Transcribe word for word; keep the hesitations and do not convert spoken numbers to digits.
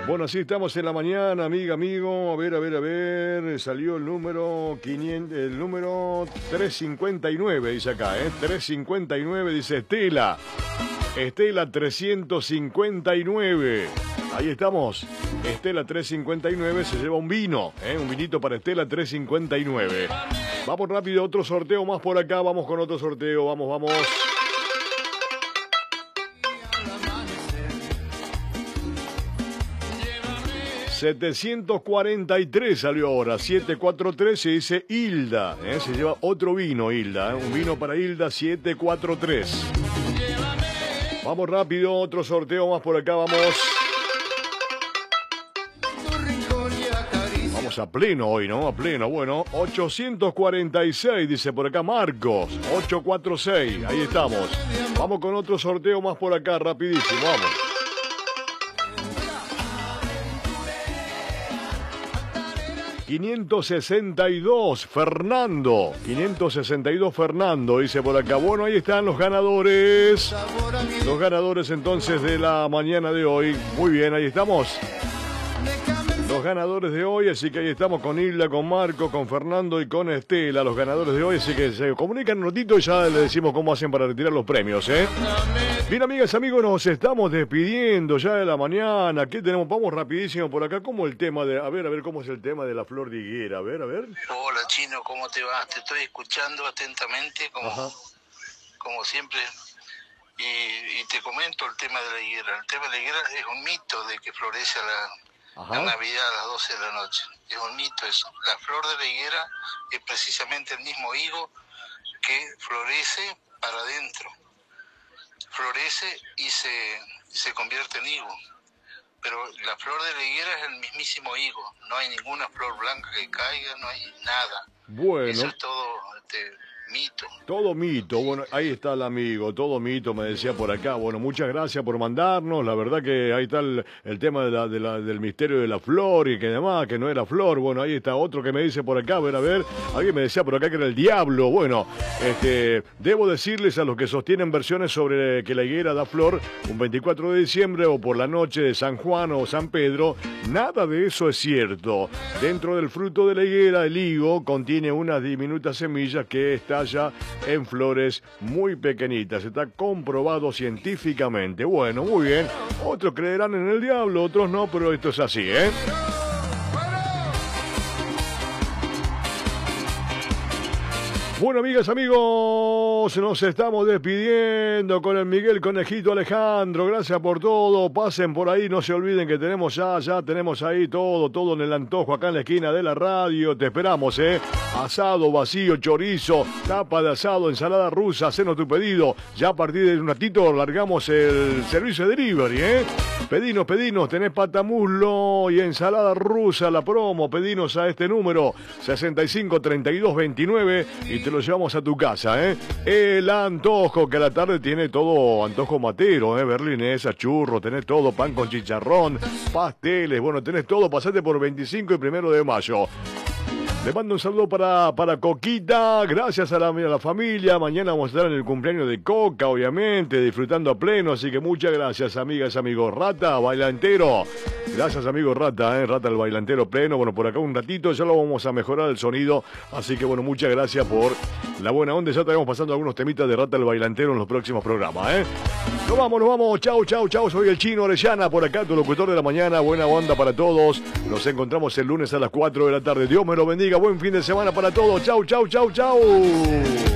Bueno, así estamos en la mañana, amiga, amigo. A ver, a ver, a ver. Salió el número quinientos, el número trescientos cincuenta y nueve, dice acá, ¿eh? trescientos cincuenta y nueve, dice Estela. Estela trescientos cincuenta y nueve. Ahí estamos. Estela trescientos cincuenta y nueve se lleva un vino, ¿eh? Un vinito para Estela trescientos cincuenta y nueve. Vamos rápido, otro sorteo más por acá. Vamos con otro sorteo. Vamos, vamos. setecientos cuarenta y tres salió ahora, setecientos cuarenta y tres, se dice Hilda, ¿eh? Se lleva otro vino, Hilda, ¿eh? Un vino para Hilda, setecientos cuarenta y tres. Vamos rápido, otro sorteo más por acá, vamos. Vamos a pleno hoy, ¿no? A pleno, bueno, ochocientos cuarenta y seis, dice por acá Marcos, ochocientos cuarenta y seis, ahí estamos. Vamos con otro sorteo más por acá, rapidísimo, vamos. quinientos sesenta y dos, Fernando. quinientos sesenta y dos, Fernando, dice por acá. Bueno, ahí están los ganadores. Los ganadores entonces de la mañana de hoy. Muy bien, ahí estamos. Los ganadores de hoy, así que ahí estamos con Hilda, con Marco, con Fernando y con Estela, los ganadores de hoy, así que se comunican un ratito y ya le decimos cómo hacen para retirar los premios, ¿eh? Bien, amigas, amigos, nos estamos despidiendo ya de la mañana. ¿Qué tenemos? Vamos rapidísimo por acá, como el tema de, a ver, a ver cómo es el tema de la flor de higuera, a ver, a ver. Hola, Chino, ¿cómo te va? Te estoy escuchando atentamente, como, como siempre, y, y te comento el tema de la higuera. El tema de la higuera es un mito de que florece a la... Ajá. La Navidad a las doce de la noche. Es un mito eso. La flor de la higuera es precisamente el mismo higo que florece para adentro. Florece y se, se convierte en higo. Pero la flor de la higuera es el mismísimo higo. No hay ninguna flor blanca que caiga, no hay nada. Bueno. Eso es todo este, mito. Todo mito, bueno, ahí está el amigo, todo mito, me decía por acá. Bueno, muchas gracias por mandarnos, la verdad que ahí está el, el tema de la, de la, del misterio de la flor y que demás, que no era flor. Bueno, ahí está otro que me dice por acá, a ver, a ver, alguien me decía por acá que era el diablo. Bueno, este, debo decirles a los que sostienen versiones sobre que la higuera da flor un veinticuatro de diciembre o por la noche de San Juan o San Pedro, nada de eso es cierto. Dentro del fruto de la higuera, el higo contiene unas diminutas semillas que están ya en flores muy pequeñitas. Está comprobado científicamente. Bueno, muy bien. Otros creerán en el diablo, otros no, pero esto es así, ¿eh? Bueno, amigas, amigos, nos estamos despidiendo con el Miguel Conejito Alejandro. Gracias por todo. Pasen por ahí, no se olviden que tenemos ya, ya tenemos ahí todo, todo en el antojo acá en la esquina de la radio. Te esperamos, ¿eh? Asado, vacío, chorizo, tapa de asado, ensalada rusa. Hacenos tu pedido. Ya a partir de un ratito largamos el servicio de delivery, ¿eh? Pedinos, pedinos, tenés patamuslo y ensalada rusa, la promo. Pedinos a este número sesenta y cinco, treinta y dos, veintinueve y te lo llevamos a tu casa, ¿eh? El antojo, que a la tarde tiene todo antojo matero, ¿eh? Berlinesa, churro, tenés todo, pan con chicharrón, pasteles, bueno, tenés todo, pasate por veinticinco y primero de mayo. Le mando un saludo para, para Coquita, gracias a la, a la familia. Mañana vamos a estar en el cumpleaños de Coca, obviamente, disfrutando a pleno, así que muchas gracias, amigas, amigos. Rata, bailantero, gracias, amigo Rata, eh, Rata el bailantero pleno. Bueno, por acá un ratito ya lo vamos a mejorar el sonido, así que bueno, muchas gracias por la buena onda. Ya estaremos pasando algunos temitas de Rata el bailantero en los próximos programas, ¿eh? Nos vamos, nos vamos, chau, chau, chau. Soy el Chino Orellana, por acá, tu locutor de la mañana. Buena onda para todos. Nos encontramos el lunes a las cuatro de la tarde. Dios me lo bendiga. Buen fin de semana para todos. Chau, chau, chau, chau.